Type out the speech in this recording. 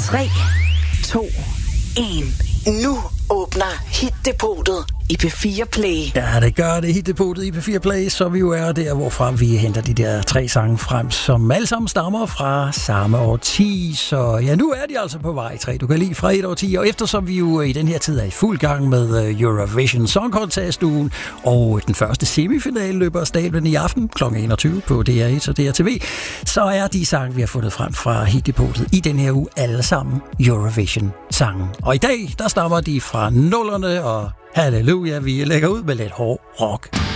3, 2, 1. Nu åbner Hit-depotet i P4 Play. Ja, det gør det. Hit-depotet i P4 Play, så vi jo er der, hvorfra vi henter de der 3 sange frem, som alle sammen stammer fra samme årti. Så ja, nu er de altså på vej 3. Du kan lide fra et årti, og eftersom vi jo i den her tid er i fuld gang med Eurovision Song Contest-ugen, og den første semifinale løber af stablen i aften kl. 21 på DR1 og DRTV, så er de sange, vi har fundet frem fra Hit-depotet i den her uge, alle sammen Eurovision-sange. Og i dag, der stammer de fra 0'erne, og halleluja, vi lægger ud med lidt hård rock.